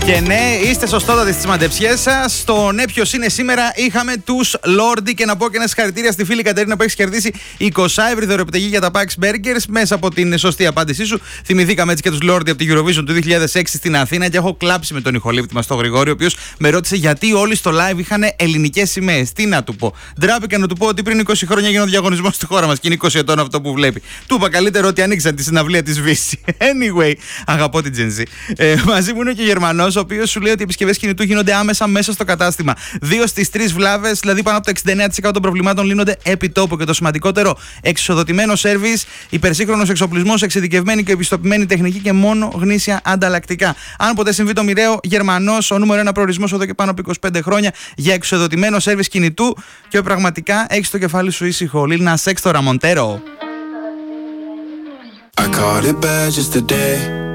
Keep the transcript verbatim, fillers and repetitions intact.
Και ναι, είστε σωστότατοι στις μαντεψιές σας. Στο ναι, ποιος είναι σήμερα, είχαμε τους Lordi. Και να πω και ένα συγχαρητήρια στη φίλη Κατερίνα που έχει κερδίσει είκοσι ευρώ δωρεοπιταγή για τα Pax Burgers μέσα από την σωστή απάντησή σου. Θυμηθήκαμε έτσι και τους Lordi από την Eurovision του δύο χιλιάδες έξι στην Αθήνα και έχω κλάψει με τον ηχολήπτη μας τον Γρηγόρη, ο οποίος με ρώτησε γιατί όλοι στο live είχαν ελληνικές σημαίες. Τι να του πω. Ντράπηκα να του πω ότι πριν είκοσι χρόνια γίνονται διαγωνισμό στη χώρα μας και είναι είκοσι ετών αυτό που βλέπει. Του είπα καλύτερο ότι ανοίξαν τη συναυλία της Βύση. Anyway, αγαπώ την Gen Z. Ε, μαζί μου είναι και ο Γερμανός, ο οποίος σου λέει ότι οι επισκευές κινητού γίνονται άμεσα μέσα στο κατάστημα. Δύο στις τρεις βλάβες, δηλαδή πάνω από το εξήντα εννέα τοις εκατό των προβλημάτων, λύνονται επί τόπου. Και το σημαντικότερο, εξισοδοτημένο σέρβις, υπερσύγχρονος εξοπλισμός, εξειδικευμένη και επιστοποιημένη τεχνική και μόνο γνήσια ανταλλακτικά. Αν ποτέ συμβεί το μοιραίο, Γερμανός, ο νούμερο ένα προορισμός εδώ και πάνω από είκοσι πέντε χρόνια για εξισοδοτημένο σέρβις κινητού. Και πραγματικά έχεις το κεφάλι σου ήσυχο. Lil Nas X, το Ραμοντέρο. I caught it bad just today.